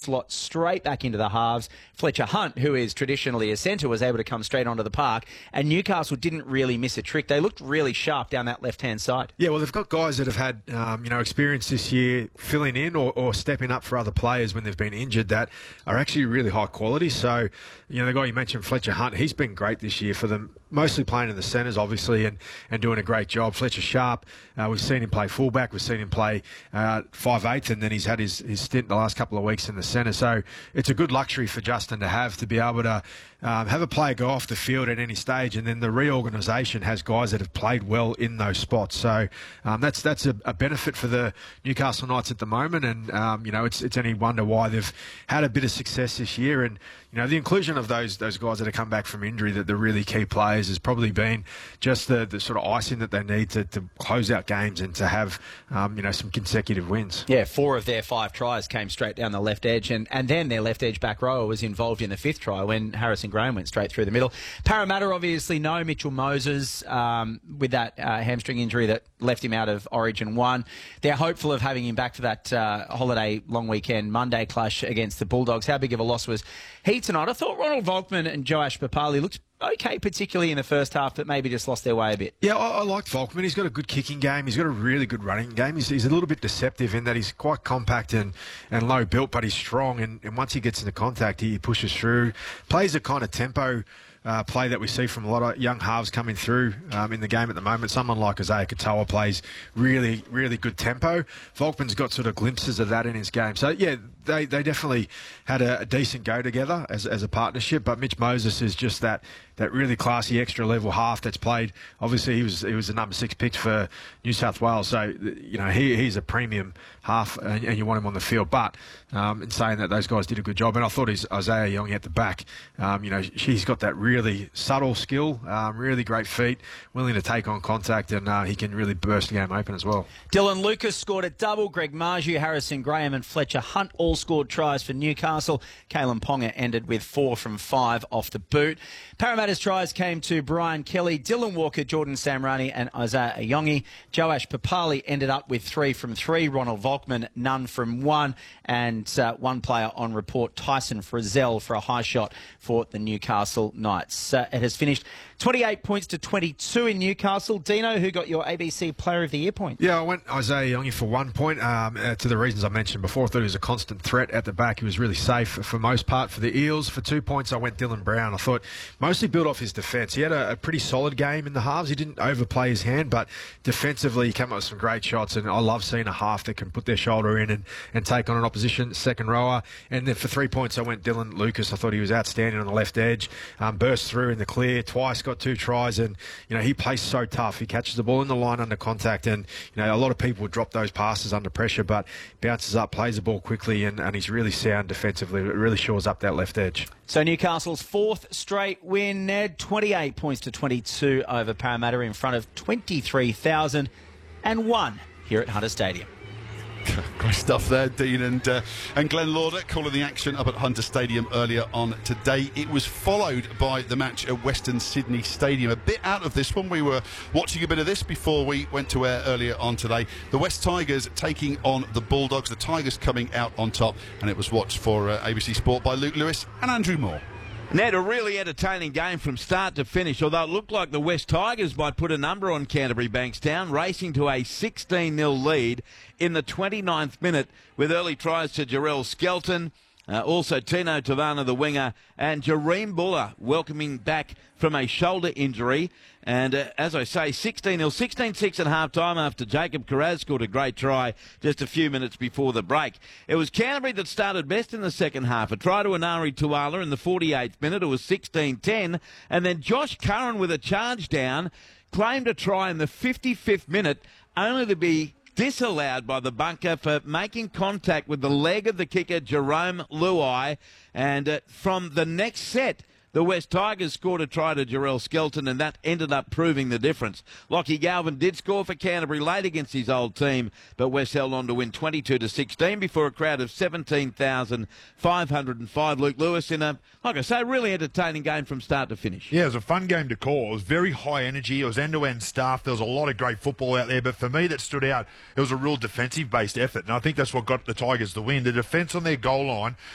slot straight back into the halves. Fletcher Hunt, who is traditionally a centre, was able to come straight onto the park, and Newcastle didn't really miss a trick. They looked really sharp down that left-hand side. Yeah, well, they've got guys that have had, experience this year filling in or stepping up for other players when they've been injured that are actually really high quality. So, the guy you mentioned, Fletcher Hunt, he's been great this year for them, mostly playing in the centres, obviously, and doing a great job. Fletcher Sharp, we've seen him play fullback, we've seen him play 5/8, and then he's had his stint the last couple of weeks in the centre. So it's a good luxury for Justin to be able to have a player go off the field at any stage, and then the reorganisation has guys that have played well in those spots. So that's a benefit for the Newcastle Knights at the moment, and it's any wonder why they've had a bit of success this year. And the inclusion of those guys that have come back from injury, that the really key players, has probably been just the sort of icing that they need to close out games and to have some consecutive wins. Yeah, 4 of their 5 tries came straight down the left edge, and then their left edge back rower was involved in the 5th try when Harrison Graham went straight through the middle. Parramatta obviously no Mitchell Moses with that hamstring injury that left him out of Origin 1. They're hopeful of having him back for that holiday long weekend Monday clash against the Bulldogs. How big of a loss was he tonight? I thought Ronald Volkman and Joash Papali looked okay, particularly in the first half, but maybe just lost their way a bit. Yeah, I like Volkman. He's got a good kicking game. He's got a really good running game. He's a little bit deceptive in that he's quite compact and low built, but he's strong. And once he gets into contact, he pushes through. Plays a kind of tempo play that we see from a lot of young halves coming through in the game at the moment. Someone like Isaiah Katoa plays really, really good tempo. Volkman's got sort of glimpses of that in his game. So, yeah, they definitely had a decent go together as a partnership, but Mitch Moses is just that really classy extra level half that's played. Obviously, he was the number 6 pick for New South Wales, so he's a premium half, and you want him on the field. But in saying that, those guys did a good job, and I thought Isaiah Young at the back, he's got that really subtle skill, really great feet, willing to take on contact, and he can really burst the game open as well. Dylan Lucas scored a double. Greg Marju, Harrison Graham and Fletcher Hunt all scored tries for Newcastle. Kalen Ponga ended with 4 from 5 off the boot. Parramatta's tries came to Brian Kelly, Dylan Walker, Jordan Samrani and Isaiah Ayongi. Joash Papali ended up with 3 from 3. Ronald Volkman, none from 1. And one player on report, Tyson Frizzell, for a high shot for the Newcastle Knights. It has finished 28 points to 22 in Newcastle. Dino, who got your ABC Player of the Year point? Yeah, I went Isaiah Youngie for 1 point to the reasons I mentioned before. I thought he was a constant threat at the back. He was really safe for most part for the Eels. For 2 points, I went Dylan Brown. I thought mostly built off his defence. He had a pretty solid game in the halves. He didn't overplay his hand, but defensively he came up with some great shots, and I love seeing a half that can put their shoulder in and take on an opposition second rower. And then for 3 points, I went Dylan Lucas. I thought he was outstanding on the left edge. Burst through in the clear twice, got 2 tries, and he plays so tough. He catches the ball in the line under contact, and a lot of people would drop those passes under pressure, but bounces up, plays the ball quickly, and he's really sound defensively. It really shores up that left edge. So Newcastle's 4th straight win, Ned, 28 points to 22 over Parramatta in front of 23,001 here at Hunter Stadium. Great stuff there, Dean and Glenn Lauder calling the action up at Hunter Stadium earlier on today. It was followed by the match at Western Sydney Stadium. A bit out of this one. We were watching a bit of this before we went to air earlier on today. The West Tigers taking on the Bulldogs. The Tigers coming out on top, and it was watched for ABC Sport by Luke Lewis and Andrew Moore. Ned, a really entertaining game from start to finish, although it looked like the West Tigers might put a number on Canterbury Bankstown, racing to a 16-0 lead in the 29th minute with early tries to Jarrell Skelton, also Tino Tavana, the winger, and Jareem Buller welcoming back from a shoulder injury. And as I say, 16-0, 16-6 at half-time after Jacob Carraz scored a great try just a few minutes before the break. It was Canterbury that started best in the second half. A try to Anari Tuala in the 48th minute. It was 16-10. And then Josh Curran with a charge down claimed a try in the 55th minute, only to be disallowed by the bunker for making contact with the leg of the kicker, Jerome Luai. And from the next set, the West Tigers scored a try to Jarrell Skelton, and that ended up proving the difference. Lockie Galvin did score for Canterbury late against his old team, but West held on to win 22-16 before a crowd of 17,505. Luke Lewis in a, like I say, really entertaining game from start to finish. Yeah, it was a fun game to call. It was very high energy. It was end-to-end stuff. There was a lot of great football out there, but for me that stood out, it was a real defensive-based effort, and I think that's what got the Tigers the win. The defence on their goal line